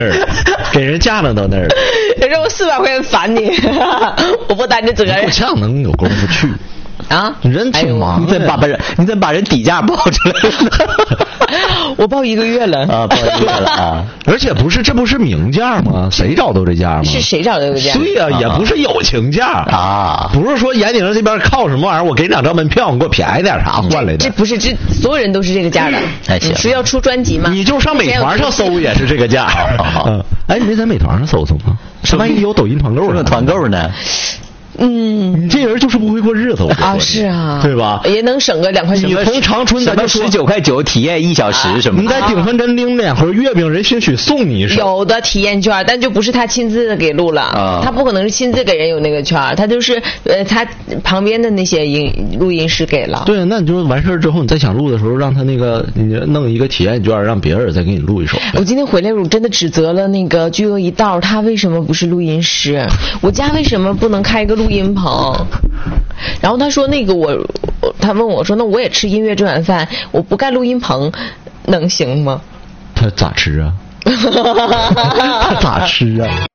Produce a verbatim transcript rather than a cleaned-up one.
给人架了到那儿， 人说我四百块钱返你，我不担着责任。 够呛能有功夫去啊？ 人挺忙、哎， 你怎么把人你怎么把人底价报出来了？ 我报一个月了啊，报一个月了啊！ 而且不是，这不是明价吗？谁找都这价吗？ 是谁找的这个价？ 对呀、啊，也不是友情价啊， 不是说严鼎这边靠什么玩意儿，我给你两张门票，你给我便宜点啥换来的？ 这不是，这所有人都是这个价的。 哎，行， 是要出专辑吗？ 你就上美团上搜也是这个价。 好好， 嗯，哎，你没在美团上搜搜吗？这万一有抖音团购呢？ 团购呢？ 嗯， 你这人就是不会过日子啊，是啊， 对吧？ 也能省个两块钱。 你从长春咱就十九块九体验一小时什么的， 你在鼎芬镇领两盒月饼，人兴许送你一手。 有的体验券，但就不是他亲自给录了，啊、他不可能是亲自给人有那个券，他就是呃他旁边的那些音录音师给了。 对，那你就完事儿之后，你再想录的时候，让他那个你弄一个体验券，让别人再给你录一首。 我今天回来，我真的指责了那个巨鳄一道，他为什么不是录音师？我家为什么不能开一个录音棚？然后他说那个我，他问我说那我也吃音乐这碗饭，我不盖录音棚能行吗？ 他咋吃啊？他咋吃啊？